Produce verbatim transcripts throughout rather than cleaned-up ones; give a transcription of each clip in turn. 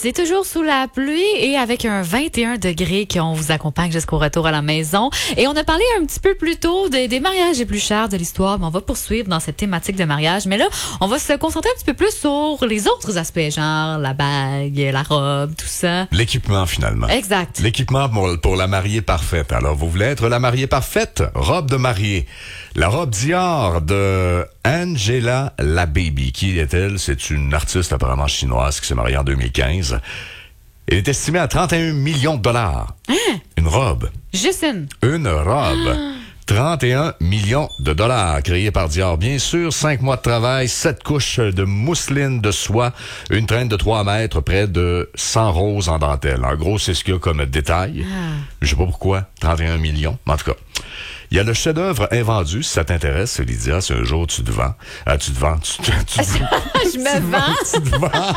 C'est toujours sous la pluie et avec un vingt et un degrés qu'on vous accompagne jusqu'au retour à la maison. Et on a parlé un petit peu plus tôt des, des mariages les plus chers de l'histoire, mais on va poursuivre dans cette thématique de mariage. Mais là, on va se concentrer un petit peu plus sur les autres aspects, genre la bague, la robe, tout ça. L'équipement, finalement. Exact. L'équipement pour, pour la mariée parfaite. Alors, vous voulez être la mariée parfaite? Robe de mariée. La robe Dior de Angela La Baby. Qui est-elle? C'est une artiste apparemment chinoise qui s'est mariée en deux mille quinze. Elle est estimée à trente et un millions de dollars. Hein? Une robe. Juste une. Une robe. Ah. trente et un millions de dollars créés par Dior. Bien sûr, cinq mois de travail, sept couches de mousseline de soie, une traîne de trois mètres, près de cent roses en dentelle. En gros, c'est ce qu'il y a comme détail. Ah. Je sais pas pourquoi, trente et un millions. En tout cas, il y a le chef-d'œuvre invendu, si ça t'intéresse, Lydia, si un jour tu te vends. Ah, tu te vends, tu, tu, tu, Je me vends. Tu te vends.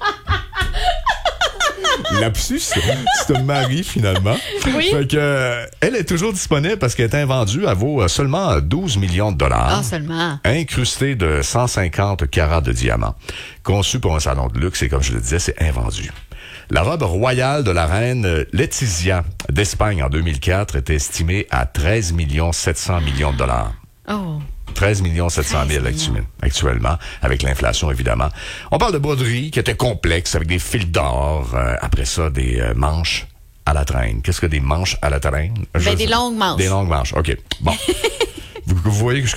Lapsus, tu te maries finalement. Oui. Fait que, euh, elle est toujours disponible parce qu'elle est invendue. Elle vaut euh, seulement douze millions de dollars. Ah, seulement. Incrustée de cent cinquante carats de diamant. Conçue pour un salon de luxe et comme je le disais, c'est invendu. La robe royale de la reine Laetitia d'Espagne en deux mille quatre était estimée à treize millions sept cents millions de dollars. Oh. treize millions sept cent mille actuellement, avec l'inflation, évidemment. On parle de broderie qui était complexe, avec des fils d'or. Euh, après ça, des euh, manches à la traîne. Qu'est-ce que des manches à la traîne? Ben, des longues manches. Des longues manches, OK. Bon. vous, vous voyez que je